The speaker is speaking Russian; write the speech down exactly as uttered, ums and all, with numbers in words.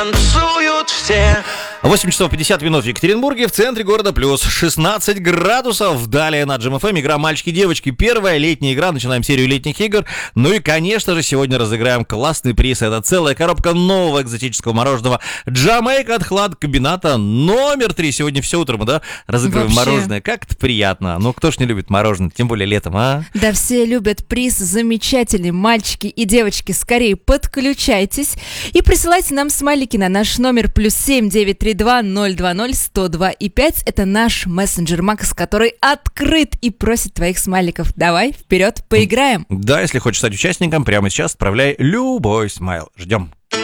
Танцуют все. восемь часов пятьдесят минут в Екатеринбурге, в центре города плюс шестнадцать градусов. Далее на Джем эф эм игра «Мальчики-девочки». Первая летняя игра, начинаем серию летних игр. Ну и, конечно же, сегодня разыграем классный приз. Это целая коробка нового экзотического мороженого Джамайка от хладкомбината номер три. Сегодня все утро мы, да, разыгрываем Вообще. мороженое. Как это приятно. Ну, кто ж не любит мороженое, тем более летом, а? Да, все любят приз замечательный. Мальчики и девочки, скорее подключайтесь и присылайте нам смайлики на наш номер плюс семь девять три два ноль два ноль сто два и пять. Это наш мессенджер Макс, который открыт и просит твоих смайликов. Давай, вперед, поиграем. Да, если хочешь стать участником, прямо сейчас отправляй любой смайл. Ждем.